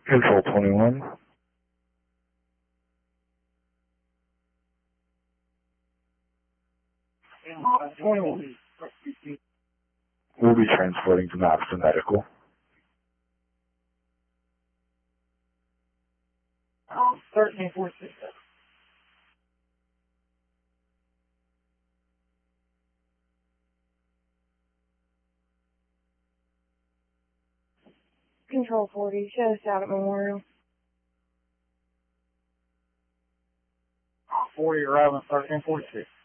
Control 21. We'll be transporting to Madison Medical. 1346. Control 40, show us out at Memorial. 40 arriving 1346.